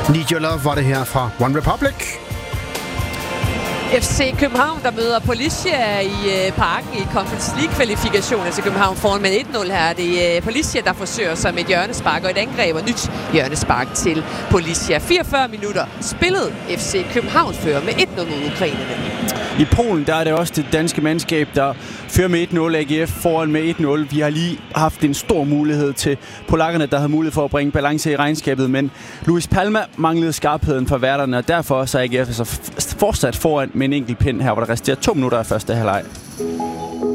Need Your Love var det her fra One Republic. FC København, der møder Policia i parken i Conference League-kvalifikationen til København foran med 1-0 her. Det er Policia, der forsøger sig med et hjørnespark og et angreb og nyt hjørnespark til Policia. 44 minutter spillet FC København fører med 1-0 mod ukrainerne. I Polen der er det også det danske mandskab, der fører med 1-0. AGF foran med 1-0. Vi har lige haft en stor mulighed til polakkerne, der havde mulighed for at bringe balance i regnskabet, men Luis Palma manglede skarpheden fra værterne, og derfor så er AGF altså fortsat foran med en enkelt pind her, hvor der resterer 2 minutter af første halvleg.